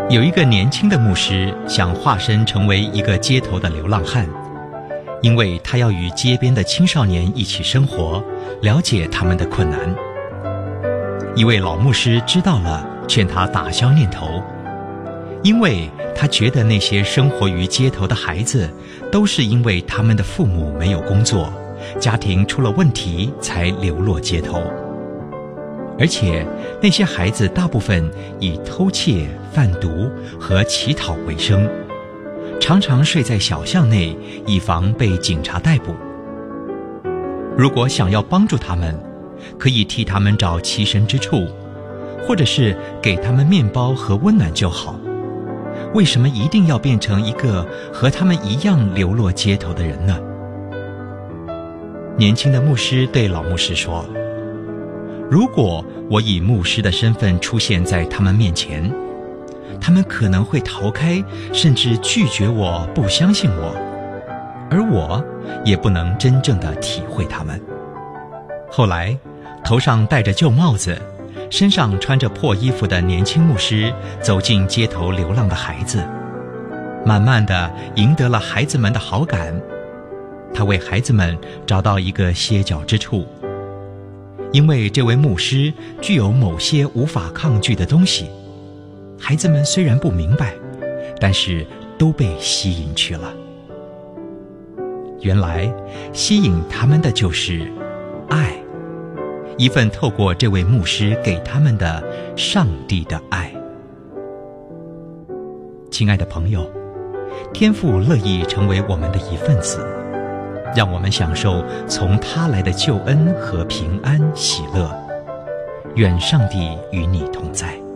有一个年轻的牧师想化身成为一个街头的流浪汉，因为他要与街边的青少年一起生活，了解他们的困难。一位老牧师知道了，劝他打消念头，因为他觉得那些生活于街头的孩子都是因为他们的父母没有工作，家庭出了问题才流落街头。而且那些孩子大部分以偷窃、贩毒和乞讨为生，常常睡在小巷内，以防被警察逮捕。如果想要帮助他们，可以替他们找栖身之处，或者是给他们面包和温暖就好。为什么一定要变成一个和他们一样流落街头的人呢？年轻的牧师对老牧师说，如果我以牧师的身份出现在他们面前，他们可能会逃开，甚至拒绝我，不相信我，而我也不能真正的体会他们。后来，头上戴着旧帽子，身上穿着破衣服的年轻牧师走进街头流浪的孩子，慢慢地赢得了孩子们的好感。他为孩子们找到一个歇脚之处，因为这位牧师具有某些无法抗拒的东西，孩子们虽然不明白，但是都被吸引去了。原来吸引他们的就是爱，一份透过这位牧师给他们的上帝的爱。亲爱的朋友，天父乐意成为我们的一份子，让我们享受从他来的救恩和平安喜乐。愿上帝与你同在。